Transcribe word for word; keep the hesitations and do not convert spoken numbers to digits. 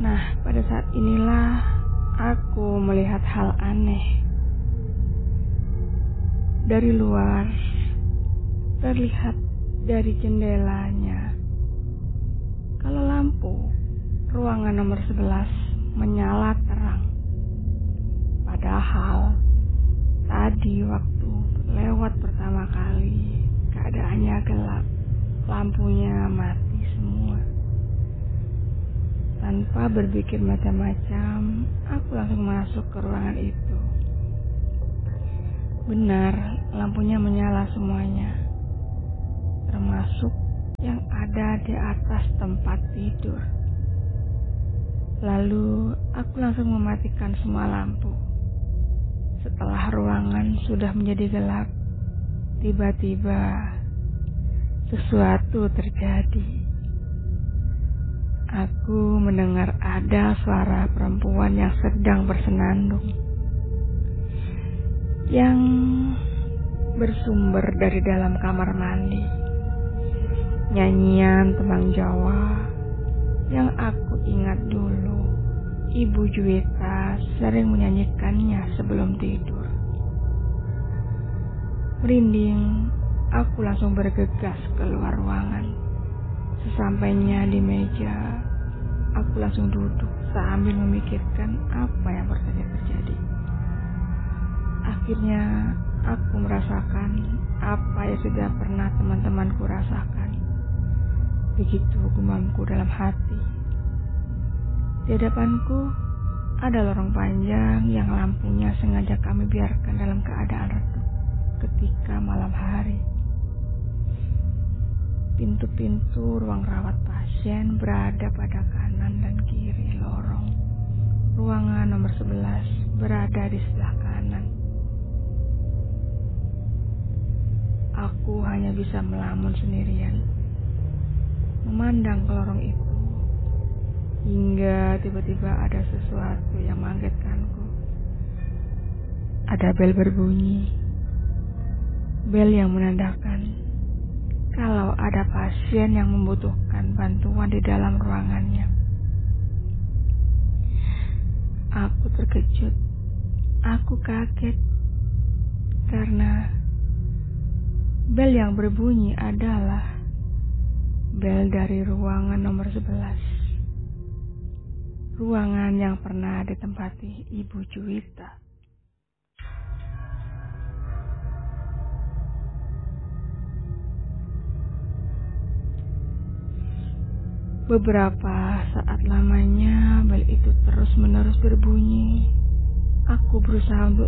Nah, pada saat inilah aku melihat hal aneh. Dari luar, terlihat dari jendelanya kalau lampu ruangan nomor sebelas menyala terang. Padahal tadi waktu lewat pertama kali keadaannya gelap, lampunya mati semua. Tanpa berpikir macam-macam, aku langsung masuk ke ruangan itu. Benar, lampunya menyala semuanya, termasuk yang ada di atas tempat tidur. Lalu aku langsung mematikan semua lampu. Setelah ruangan sudah menjadi gelap, tiba-tiba sesuatu terjadi. Aku mendengar ada suara perempuan yang sedang bersenandung, yang bersumber dari dalam kamar mandi. Nyanyian tembang Jawa yang aku ingat dulu Ibu Juwita sering menyanyikannya sebelum tidur. Merinding, aku langsung bergegas keluar ruangan. Sesampainya di meja, aku langsung duduk sambil memikirkan apa yang baru saja terjadi. Akhirnya aku merasakan apa yang sudah pernah teman-temanku rasakan. Begitu gumamku dalam hati. Di hadapanku ada lorong panjang yang lampunya sengaja kami biarkan dalam keadaan redup ketika malam hari. Pintu-pintu ruang rawat pasien berada pada kanan dan kiri lorong. Ruangan nomor sebelas berada di sebelah kanan. Aku hanya bisa melamun sendirian, memandang ke lorong itu, hingga tiba-tiba ada sesuatu yang mengagetkanku. Ada bel berbunyi, bel yang menandakan kalau ada pasien yang membutuhkan bantuan di dalam ruangannya. Aku terkejut, aku kaget, karena bel yang berbunyi adalah bel dari ruangan nomor sebelas. Ruangan yang pernah ditempati Ibu Juwita. Beberapa saat lamanya bel itu terus-menerus berbunyi. Aku berusaha untuk